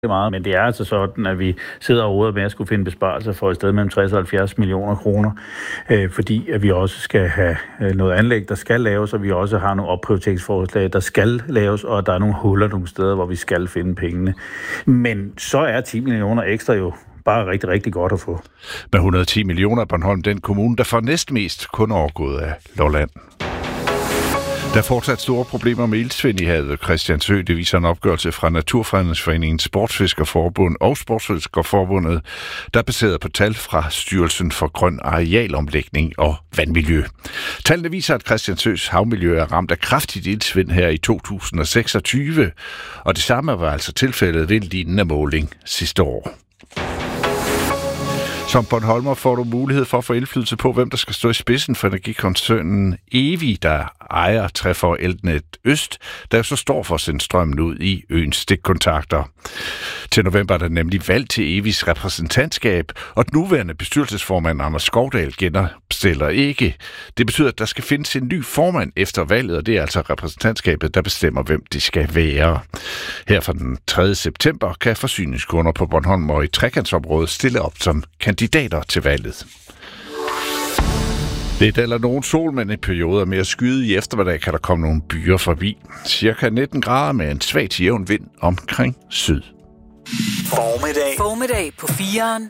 meget, men det er altså sådan, at vi sidder over med at skulle finde besparelser for et sted mellem 60 og 70 millioner kroner, fordi at vi også skal have noget anlæg, der skal laves, og vi også har nogle opprioriteringsforslag, der skal laves, og der er nogle huller nogle steder, hvor vi skal finde pengene. Men så er 10 millioner ekstra jo bare rigtig, rigtig godt at få. Med 110 millioner er Bornholm den kommune, der får næstmest kun overgået af Lolland. Der er fortsat store problemer med iltsvind i havet Christiansø. Det viser en opgørelse fra Naturfredningsforeningen Sportsfiskerforbund og Sportsfiskerforbundet, der er baseret på tal fra Styrelsen for Grøn Arealomlægning og Vandmiljø. Tallene viser, at Christiansøs havmiljø er ramt af kraftigt iltsvind her i 2026, og det samme var altså tilfældet ved en lignende måling sidste år. Som Bornholmer får du mulighed for at få indflydelse på, hvem der skal stå i spidsen for energikoncernen Evi, der ejer Trefor Elnet Øst, der så står for at sende strømmen ud i øens stikkontakter. Til november er der nemlig valg til Evis repræsentantskab, og den nuværende bestyrelsesformand Anders Skovdal genopstiller ikke. Det betyder, at der skal findes en ny formand efter valget, og det er altså repræsentantskabet, der bestemmer, hvem det skal være. Her fra den 3. september kan forsyningskunder på Bornholm og i trekantsområdet stille op som kandidater til valget. Det er nogen sol, men i perioder med at skyde i eftermiddag kan der komme nogle byer forbi. Cirka 19 grader med en svag til jævn vind omkring syd. Formiddag på 4'eren.